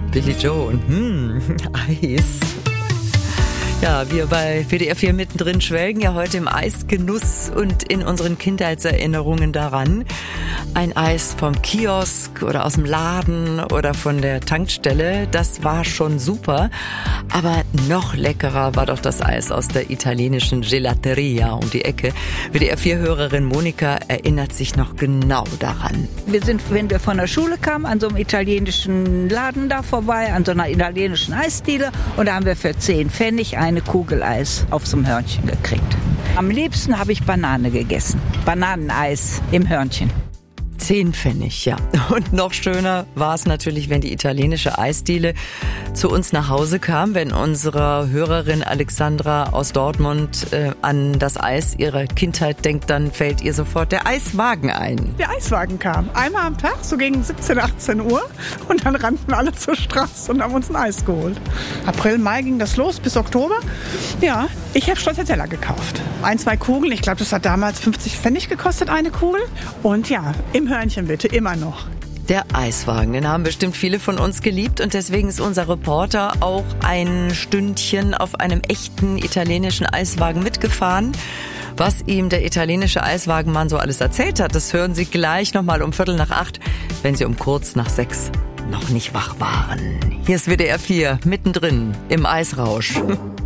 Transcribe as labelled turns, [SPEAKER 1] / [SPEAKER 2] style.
[SPEAKER 1] Billy Joel. Eis. Ja, wir bei WDR 4 mittendrin schwelgen ja heute im Eisgenuss und in unseren Kindheitserinnerungen daran. Ein Eis vom Kiosk oder aus dem Laden oder von der Tankstelle, das war schon super. Aber noch leckerer war doch das Eis aus der italienischen Gelateria um die Ecke. WDR 4-Hörerin Monika erinnert sich noch genau daran.
[SPEAKER 2] Wir sind, wenn wir von der Schule kamen, an so einem italienischen Laden da vorbei, an so einer italienischen Eisdiele. Und da haben wir für 10 Pfennig eine Kugel Eis auf so einem Hörnchen gekriegt. Am liebsten habe ich Banane gegessen. Bananeneis im Hörnchen.
[SPEAKER 1] 10 Pfennig, ja. Und noch schöner war es natürlich, wenn die italienische Eisdiele zu uns nach Hause kam, wenn unsere Hörerin Alexandra aus Dortmund an das Eis ihrer Kindheit denkt, dann fällt ihr sofort der Eiswagen ein.
[SPEAKER 3] Der Eiswagen kam einmal am Tag, so gegen 17, 18 Uhr und dann rannten alle zur Straße und haben uns ein Eis geholt. April, Mai ging das los bis Oktober. Ja, ich habe Stracciatella gekauft. 1, 2 Kugeln, ich glaube, das hat damals 50 Pfennig gekostet, eine Kugel. Und ja, im Hörnchen bitte, immer noch.
[SPEAKER 1] Der Eiswagen, den haben bestimmt viele von uns geliebt und deswegen ist unser Reporter auch ein Stündchen auf einem echten italienischen Eiswagen mitgefahren. Was ihm der italienische Eiswagenmann so alles erzählt hat, das hören Sie gleich nochmal um 7:45, wenn Sie um kurz nach 6 noch nicht wach waren. Hier ist WDR 4, mittendrin im Eisrausch.